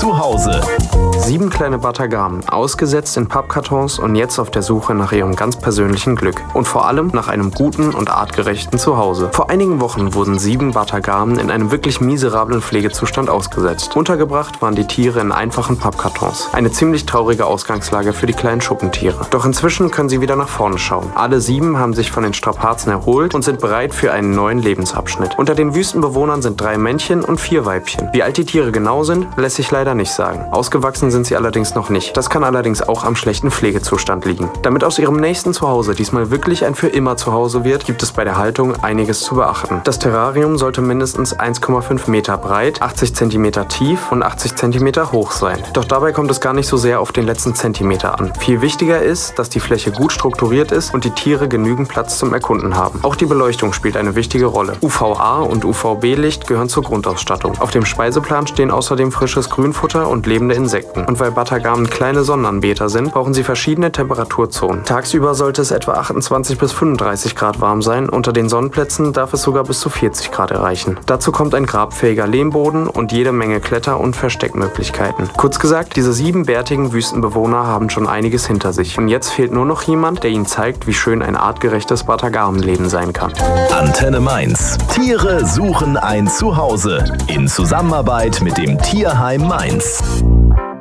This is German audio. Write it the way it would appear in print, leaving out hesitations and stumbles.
Zuhause. 7 kleine Batagamen, ausgesetzt in Pappkartons und jetzt auf der Suche nach ihrem ganz persönlichen Glück. Und vor allem nach einem guten und artgerechten Zuhause. Vor einigen Wochen wurden 7 Batagamen in einem wirklich miserablen Pflegezustand ausgesetzt. Untergebracht waren die Tiere in einfachen Pappkartons. Eine ziemlich traurige Ausgangslage für die kleinen Schuppentiere. Doch inzwischen können sie wieder nach vorne schauen. Alle 7 haben sich von den Strapazen erholt und sind bereit für einen neuen Lebensabschnitt. Unter den Wüstenbewohnern sind 3 Männchen und 4 Weibchen. Wie alt die Tiere genau sind, lässt sich leider nicht sagen. Ausgewachsen sind sie allerdings noch nicht. Das kann allerdings auch am schlechten Pflegezustand liegen. Damit aus ihrem nächsten Zuhause diesmal wirklich ein für immer Zuhause wird, gibt es bei der Haltung einiges zu beachten. Das Terrarium sollte mindestens 1,5 Meter breit, 80 cm tief und 80 cm hoch sein. Doch dabei kommt es gar nicht so sehr auf den letzten Zentimeter an. Viel wichtiger ist, dass die Fläche gut strukturiert ist und die Tiere genügend Platz zum Erkunden haben. Auch die Beleuchtung spielt eine wichtige Rolle. UVA und UVB-Licht gehören zur Grundausstattung. Auf dem Speiseplan stehen außerdem frisches Grünfutter und lebende Insekten. Und weil Batagamen kleine Sonnenanbeter sind, brauchen sie verschiedene Temperaturzonen. Tagsüber sollte es etwa 28 bis 35 Grad warm sein, unter den Sonnenplätzen darf es sogar bis zu 40 Grad erreichen. Dazu kommt ein grabfähiger Lehmboden und jede Menge Kletter- und Versteckmöglichkeiten. Kurz gesagt, diese 7 bärtigen Wüstenbewohner haben schon einiges hinter sich. Und jetzt fehlt nur noch jemand, der ihnen zeigt, wie schön ein artgerechtes Batagamenleben sein kann. Antenne Mainz. Tiere suchen ein Zuhause. In Zusammenarbeit mit dem Tierheim Mainz.